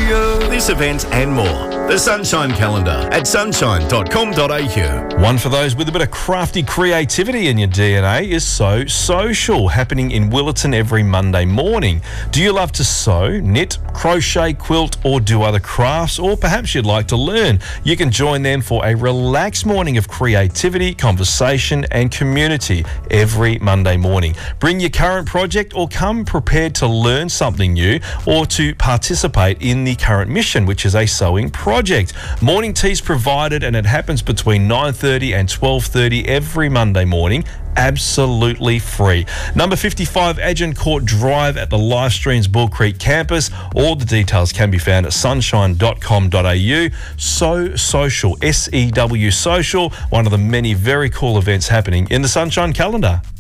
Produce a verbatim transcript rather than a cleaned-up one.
you. This event and more. The Sunshine Calendar at sunshine dot com dot a u. One for those with a bit of crafty creativity in your D N A is So Social, happening in Willetton every Monday morning. Do you love to sew, knit, crochet, quilt, or do other crafts? Or perhaps you'd like to learn. You can join them for a relaxed morning of creativity, conversation, and community every Monday morning. Bring your current project or come prepared to learn something new or to participate in the current mission, which is a sewing project. Morning tea's provided, and it happens between nine thirty and twelve thirty every Monday morning. Absolutely free. Number fifty-five Agincourt Drive at the Livestreams Bull Creek campus. All the details can be found at sunshine dot com dot a u. So Social, S E W Social, one of the many very cool events happening in the Sunshine Calendar.